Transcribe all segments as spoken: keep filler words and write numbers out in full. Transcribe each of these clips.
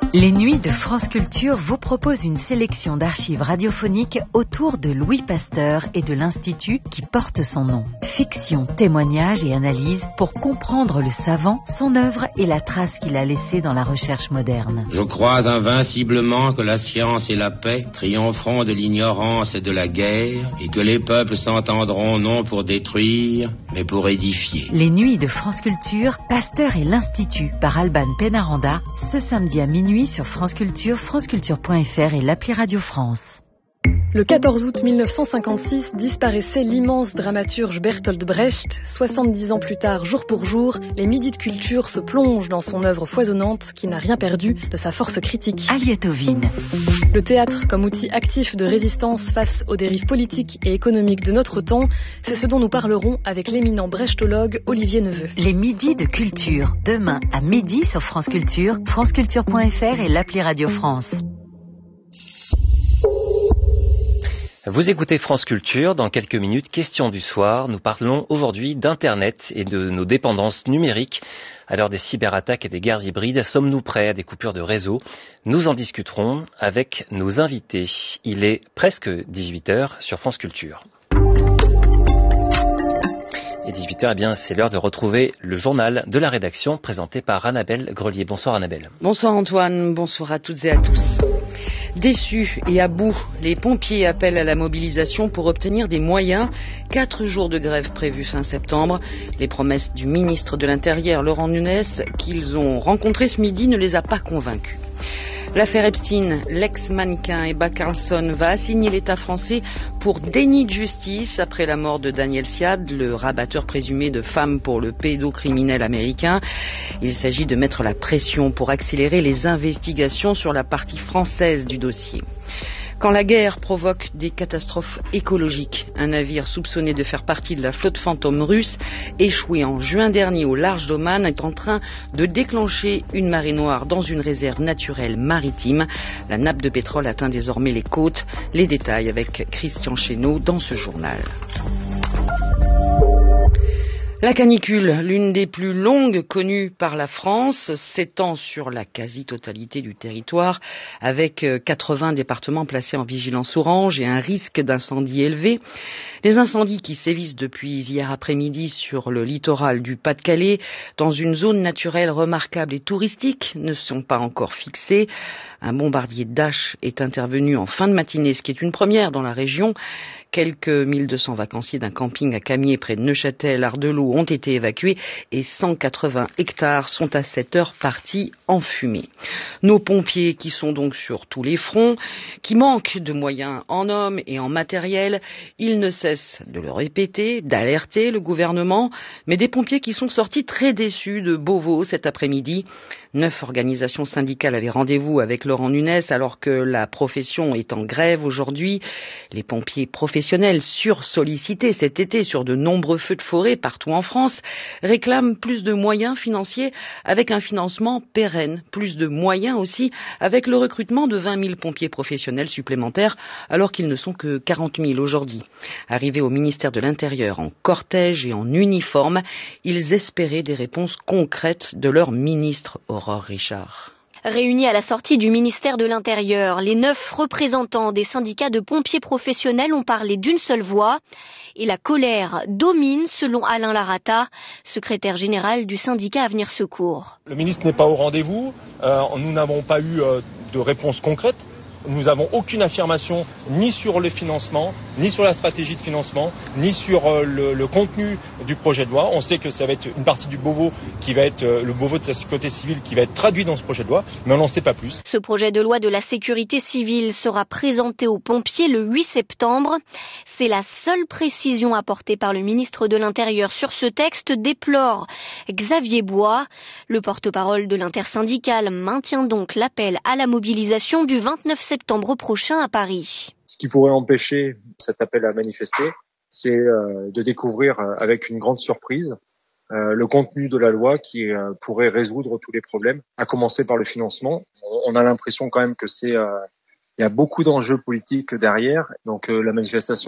Les Nuits de France Culture vous proposent une sélection d'archives radiophoniques autour de Louis Pasteur et de l'institut qui porte son nom. Fiction, témoignages et analyses pour comprendre le savant, son œuvre et la trace qu'il a laissée dans la recherche moderne. Je crois invinciblement que la science et la paix triompheront de l'ignorance et de la guerre et que les peuples s'entendront non pour détruire, mais pour édifier. Les Nuits de France Culture, Pasteur et l'Institut par Alban Pénaranda, ce samedi à minuit sur France Culture, franceculture point f r et l'appli Radio France. Le quatorze août mille neuf cent cinquante-six disparaissait l'immense dramaturge Bertolt Brecht. soixante-dix ans plus tard, jour pour jour, les Midis de Culture se plongent dans son œuvre foisonnante qui n'a rien perdu de sa force critique. Aliette Ovine. Le théâtre comme outil actif de résistance face aux dérives politiques et économiques de notre temps, c'est ce dont nous parlerons avec l'éminent brechtologue Olivier Neveu. Les Midis de Culture, demain à midi sur France Culture, franceculture point f r et l'appli Radio France. Vous écoutez France Culture, dans quelques minutes, question du soir. Nous parlons aujourd'hui d'Internet et de nos dépendances numériques. À l'heure des cyberattaques et des guerres hybrides, sommes-nous prêts à des coupures de réseau ? Nous en discuterons avec nos invités. Il est presque dix-huit heures sur France Culture. Et dix-huit heures, eh bien, c'est l'heure de retrouver le journal de la rédaction présenté par Annabelle Grelier. Bonsoir Annabelle. Bonsoir Antoine, bonsoir à toutes et à tous. Déçus et à bout, les pompiers appellent à la mobilisation pour obtenir des moyens. Quatre jours de grève prévus fin septembre. Les promesses du ministre de l'Intérieur, Laurent Nunez, qu'ils ont rencontré ce midi, ne les a pas convaincus. L'affaire Epstein, l'ex-mannequin Ebba Carlsson va assigner l'État français pour déni de justice après la mort de Daniel Siad, le rabatteur présumé de femmes pour le pédocriminel américain. Il s'agit de mettre la pression pour accélérer les investigations sur la partie française du dossier. Quand la guerre provoque des catastrophes écologiques, un navire soupçonné de faire partie de la flotte fantôme russe, échoué en juin dernier au large d'Oman, est en train de déclencher une marée noire dans une réserve naturelle maritime. La nappe de pétrole atteint désormais les côtes. Les détails avec Christian Chesneau dans ce journal. La canicule, l'une des plus longues connues par la France, s'étend sur la quasi-totalité du territoire, avec quatre-vingts départements placés en vigilance orange et un risque d'incendie élevé. Les incendies qui sévissent depuis hier après-midi sur le littoral du Pas-de-Calais, dans une zone naturelle remarquable et touristique, ne sont pas encore fixés. Un bombardier Dash est intervenu en fin de matinée, ce qui est une première dans la région. Quelques mille deux cents vacanciers d'un camping à Camiers près de Neuchâtel, Ardelot, ont été évacués et cent quatre-vingts hectares sont à cette heure partis en fumée. Nos pompiers qui sont donc sur tous les fronts, qui manquent de moyens en hommes et en matériel, ils ne cessent de le répéter, d'alerter le gouvernement, mais des pompiers qui sont sortis très déçus de Beauvau cet après-midi. Neuf organisations syndicales avaient rendez-vous avec Laurent Nunez alors que la profession est en grève aujourd'hui. Les pompiers professionnels sursollicités cet été sur de nombreux feux de forêt partout en France réclament plus de moyens financiers avec un financement pérenne, plus de moyens aussi avec le recrutement de vingt mille pompiers professionnels supplémentaires alors qu'ils ne sont que quarante mille aujourd'hui. Arrivés au ministère de l'Intérieur en cortège et en uniforme, ils espéraient des réponses concrètes de leur ministre Aurore Richard. Réunis à la sortie du ministère de l'Intérieur, les neuf représentants des syndicats de pompiers professionnels ont parlé d'une seule voix. Et la colère domine selon Alain Larata, secrétaire général du syndicat Avenir Secours. Le ministre n'est pas au rendez-vous, euh, nous n'avons pas eu euh, de réponse concrète. Nous n'avons aucune affirmation ni sur le financement, ni sur la stratégie de financement, ni sur euh, le, le contenu du projet de loi. On sait que ça va être une partie du Beauvau qui va être euh, le Beauvau de sa sécurité civile qui va être traduit dans ce projet de loi, mais on n'en sait pas plus. Ce projet de loi de la sécurité civile sera présenté aux pompiers le huit septembre. C'est la seule précision apportée par le ministre de l'Intérieur sur ce texte, déplore Xavier Bois. Le porte-parole de l'intersyndicale maintient donc l'appel à la mobilisation du vingt-neuf septembre prochain à Paris. Ce qui pourrait empêcher cet appel à manifester, c'est euh, de découvrir euh, avec une grande surprise euh, le contenu de la loi qui euh, pourrait résoudre tous les problèmes, à commencer par le financement. On a l'impression quand même que c'est, euh, il y a beaucoup d'enjeux politiques derrière, donc euh, la manifestation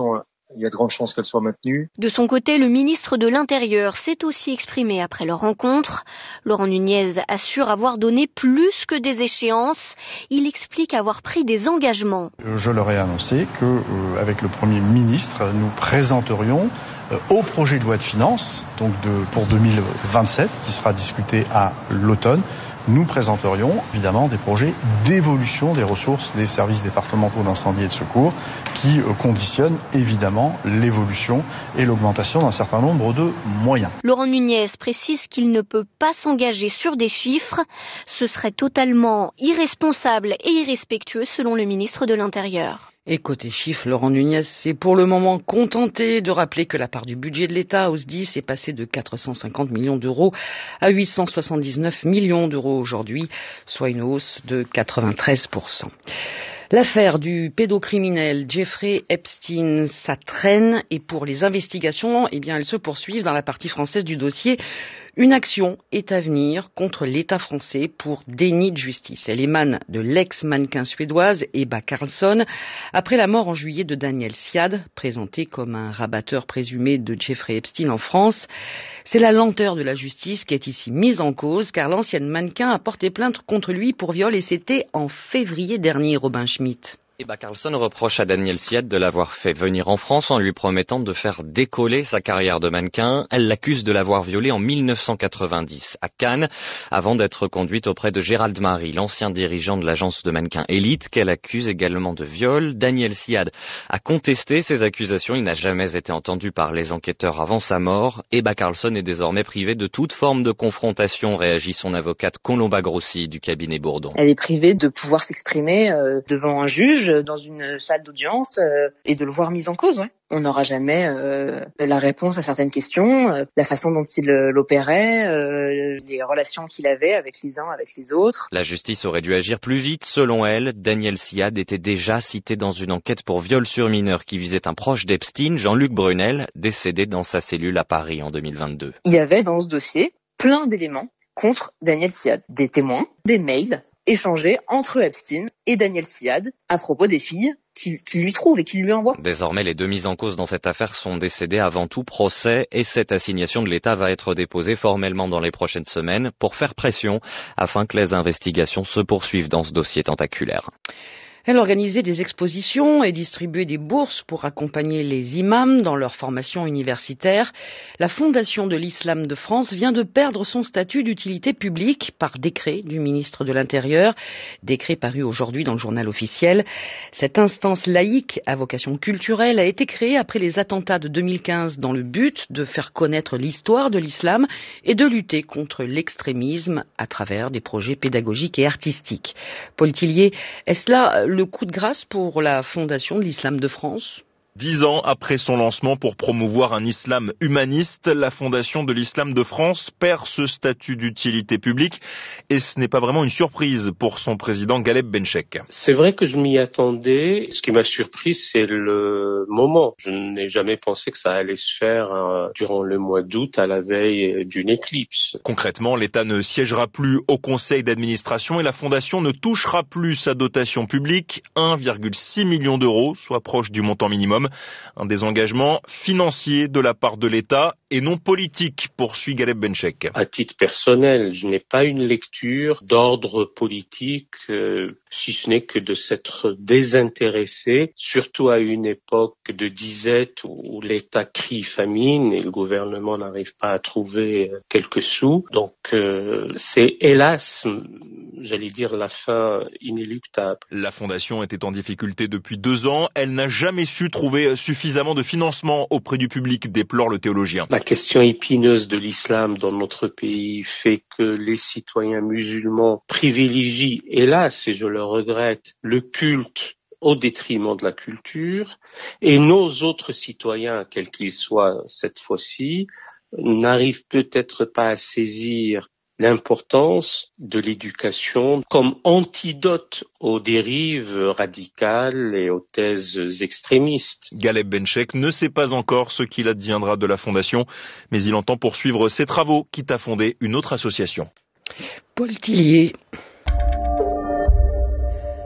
il y a de grandes chances qu'elle soit maintenue. De son côté, le ministre de l'Intérieur s'est aussi exprimé après leur rencontre. Laurent Nunez assure avoir donné plus que des échéances. Il explique avoir pris des engagements. Je leur ai annoncé que, euh, avec le Premier ministre, nous présenterions euh, au projet de loi de finances, donc de, pour deux mille vingt-sept, qui sera discuté à l'automne, nous présenterions évidemment des projets d'évolution des ressources des services départementaux d'incendie et de secours qui euh, conditionnent évidemment l'évolution et l'augmentation d'un certain nombre de moyens. Laurent Nunez précise qu'il ne peut pas s'engager sur des chiffres. Ce serait totalement irresponsable et irrespectueux selon le ministre de l'Intérieur. Et côté chiffres, Laurent Nunez s'est pour le moment contenté de rappeler que la part du budget de l'État au S D I S est passée de quatre cent cinquante millions d'euros à huit cent soixante-dix-neuf millions d'euros aujourd'hui, soit une hausse de quatre-vingt-treize pour cent. L'affaire du pédocriminel Jeffrey Epstein, ça traîne et pour les investigations, eh bien, elles se poursuivent dans la partie française du dossier. Une action est à venir contre l'État français pour déni de justice. Elle émane de l'ex-mannequin suédoise Ebba Carlsson après la mort en juillet de Daniel Siad, présenté comme un rabatteur présumé de Jeffrey Epstein en France. C'est la lenteur de la justice qui est ici mise en cause car l'ancienne mannequin a porté plainte contre lui pour viol et c'était en février dernier, Robin Schmitt. Ebba Carlsson reproche à Daniel Siad de l'avoir fait venir en France en lui promettant de faire décoller sa carrière de mannequin. Elle l'accuse de l'avoir violé en mille neuf cent quatre-vingt-dix à Cannes avant d'être conduite auprès de Gérald Marie, l'ancien dirigeant de l'agence de mannequins Elite, qu'elle accuse également de viol. Daniel Siad a contesté ces accusations. Il n'a jamais été entendu par les enquêteurs avant sa mort. Ebba Carlsson est désormais privée de toute forme de confrontation, réagit son avocate Colomba Grossi du cabinet Bourdon. Elle est privée de pouvoir s'exprimer euh, devant un juge dans une salle d'audience euh, et de le voir mis en cause. Ouais. On n'aura jamais euh, la réponse à certaines questions, euh, la façon dont il euh, l'opérait, euh, les relations qu'il avait avec les uns, avec les autres. La justice aurait dû agir plus vite, selon elle. Daniel Siad était déjà cité dans une enquête pour viol sur mineur qui visait un proche d'Epstein, Jean-Luc Brunel, décédé dans sa cellule à Paris en deux mille vingt-deux. Il y avait dans ce dossier plein d'éléments contre Daniel Siad, des témoins, des mails échangés entre Epstein et Daniel Siad à propos des filles qu'il qui lui trouve et qu'il lui envoie. Désormais, les deux mises en cause dans cette affaire sont décédées avant tout procès et cette assignation de l'État va être déposée formellement dans les prochaines semaines pour faire pression afin que les investigations se poursuivent dans ce dossier tentaculaire. Elle organisait des expositions et distribuait des bourses pour accompagner les imams dans leur formation universitaire. La Fondation de l'Islam de France vient de perdre son statut d'utilité publique par décret du ministre de l'Intérieur, décret paru aujourd'hui dans le journal officiel. Cette instance laïque à vocation culturelle a été créée après les attentats de deux mille quinze dans le but de faire connaître l'histoire de l'islam et de lutter contre l'extrémisme à travers des projets pédagogiques et artistiques. Paul Tillier, est-ce là le coup de grâce pour la Fondation de l'Islam de France ? Dix ans après son lancement pour promouvoir un islam humaniste, la Fondation de l'Islam de France perd ce statut d'utilité publique et ce n'est pas vraiment une surprise pour son président Galeb Benchek. C'est vrai que je m'y attendais. Ce qui m'a surpris, c'est le moment. Je n'ai jamais pensé que ça allait se faire euh, durant le mois d'août à la veille d'une éclipse. Concrètement, l'État ne siégera plus au conseil d'administration et la Fondation ne touchera plus sa dotation publique, un virgule six million d'euros, soit proche du montant minimum. Un désengagement financier de la part de l'État et non politique, poursuit Galeb Benchek. À titre personnel, je n'ai pas une lecture d'ordre politique, euh, si ce n'est que de s'être désintéressé, surtout à une époque de disette où l'État crie famine et le gouvernement n'arrive pas à trouver quelques sous. Donc euh, c'est hélas, j'allais dire, la fin inéluctable. La Fondation était en difficulté depuis deux ans. Elle n'a jamais su trouver suffisamment de financement auprès du public, déplore le théologien. La question épineuse de l'islam dans notre pays fait que les citoyens musulmans privilégient, hélas, et je le regrette, le culte au détriment de la culture, et nos autres citoyens, quels qu'ils soient cette fois-ci, n'arrivent peut-être pas à saisir l'importance de l'éducation comme antidote aux dérives radicales et aux thèses extrémistes. Galeb Benchek ne sait pas encore ce qu'il adviendra de la Fondation, mais il entend poursuivre ses travaux, quitte à fonder une autre association. Paul Tillier.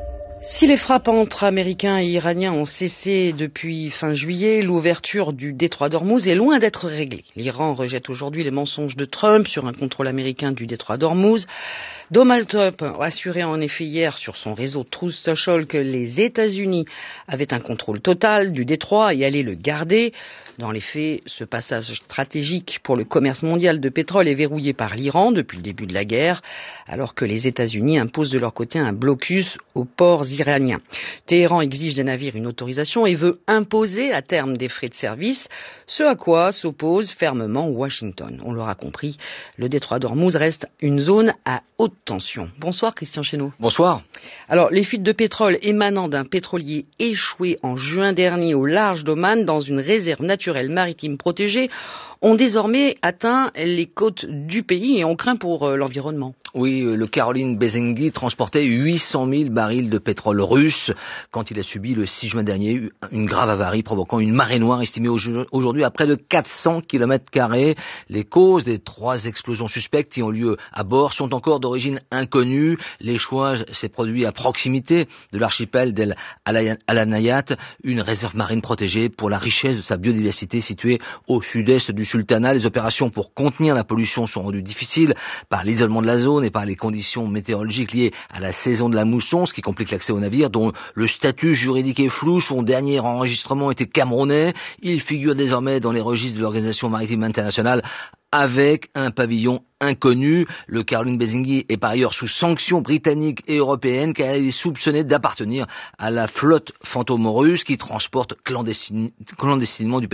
Si les frappes entre Américains et Iraniens ont cessé depuis fin juillet, l'ouverture du détroit d'Ormuz est loin d'être réglée. L'Iran rejette aujourd'hui les mensonges de Trump sur un contrôle américain du détroit d'Ormuz. Donald Trump a assuré en effet hier sur son réseau Truth Social que les États-Unis avaient un contrôle total du détroit et allaient le garder. Dans les faits, ce passage stratégique pour le commerce mondial de pétrole est verrouillé par l'Iran depuis le début de la guerre, alors que les États-Unis imposent de leur côté un blocus aux ports iraniens. Téhéran exige des navires une autorisation et veut imposer à terme des frais de service, ce à quoi s'oppose fermement Washington. On l'aura compris, le détroit d'Ormuz reste une zone à haute tension. Bonsoir Christian Chesneau. Bonsoir. Alors, les fuites de pétrole émanant d'un pétrolier échoué en juin dernier au large d'Oman dans une réserve naturelle maritime protégée ont désormais atteint les côtes du pays et on craint pour euh, l'environnement. Oui, le Caroline Bezengui transportait huit cent mille barils de pétrole russe quand il a subi le six juin dernier une grave avarie provoquant une marée noire estimée aujourd'hui à près de quatre cents kilomètres carrés. Les causes des trois explosions suspectes qui ont lieu à bord sont encore d'origine inconnue. L'échouage s'est produit à proximité de l'archipel d'El Alanayat, une réserve marine protégée pour la richesse de sa biodiversité située au sud-est du Sultanat. Les opérations pour contenir la pollution sont rendues difficiles par l'isolement de la zone et par les conditions météorologiques liées à la saison de la mousson, ce qui complique l'accès aux navires dont le statut juridique est flou. Son dernier enregistrement était camerounais. Il figure désormais dans les registres de l'Organisation maritime internationale avec un pavillon inconnu. Le Caroline Bezengui est par ailleurs sous sanctions britanniques et européennes car il est soupçonné d'appartenir à la flotte fantôme russe qui transporte clandestinement du pétrole.